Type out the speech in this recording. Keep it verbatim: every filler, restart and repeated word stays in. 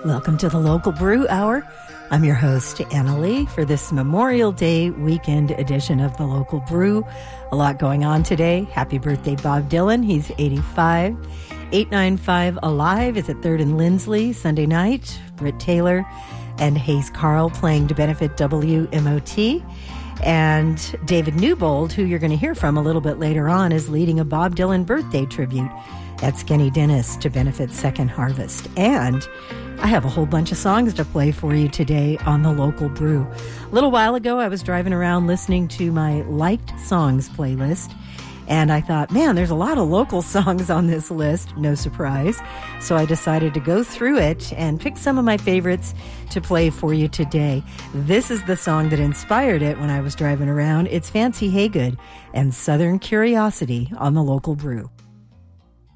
Welcome to the Local Brew Hour. I'm your host, Anna Lee, for this Memorial Day weekend edition of the Local Brew. A lot going on today. Happy birthday, Bob Dylan. He's eighty-five. eight ninety-five Alive is at third and Lindsley Sunday night. Britt Taylor and Hayes Carl playing to benefit W M O T. And David Newbold, who you're going to hear from a little bit later on, is leading a Bob Dylan birthday tribute at Skinny Dennis to benefit Second Harvest. And I have a whole bunch of songs to play for you today on the Local Brew. A little while ago, I was driving around listening to my liked songs playlist, and I thought, man, there's a lot of local songs on this list. No surprise. So I decided to go through it and pick some of my favorites to play for you today. This is the song that inspired it when I was driving around. It's Fancy Haygood and Southern Curiosity on the Local Brew.